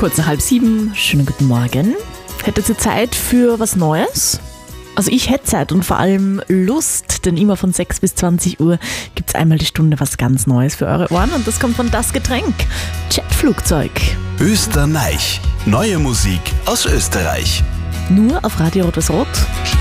Kurz nach 6:30. Schönen guten Morgen. Hättet ihr Zeit für was Neues? Also ich hätte Zeit und vor allem Lust, denn immer von 6 bis 20 Uhr gibt es einmal die Stunde was ganz Neues für eure Ohren und das kommt von Das Getränk, Jetflugzeug. Österreich. Neue Musik aus Österreich. Nur auf Radio Rot-was-Rot.